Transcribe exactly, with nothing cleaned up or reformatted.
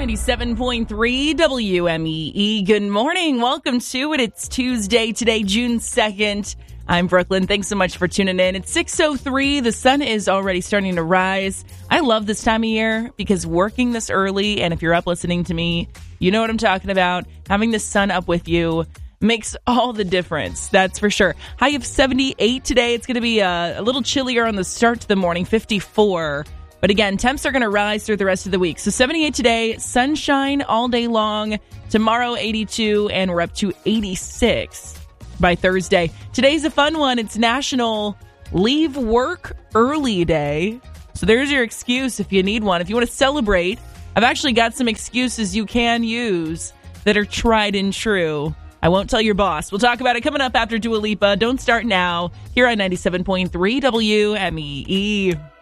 ninety-seven point three W M E E. Good morning. Welcome to it. It's Tuesday today, June second. I'm Brooklyn. Thanks so much for tuning in. It's six oh three. The sun is already starting to rise. I love this time of year because working this early, and if you're up listening to me, you know what I'm talking about. Having the sun up with you makes all the difference. That's for sure. High of seventy-eight today. It's going to be a, a little chillier on the start to the morning, fifty-four. But again, temps are going to rise through the rest of the week. So seventy-eight today, sunshine all day long. Tomorrow, eighty-two, and we're up to eighty-six by Thursday. Today's a fun one. It's National Leave Work Early Day. So there's your excuse if you need one. If you want to celebrate, I've actually got some excuses you can use that are tried and true. I won't tell your boss. We'll talk about it coming up after Dua Lipa. Don't start now. Here on ninety-seven point three W M E E.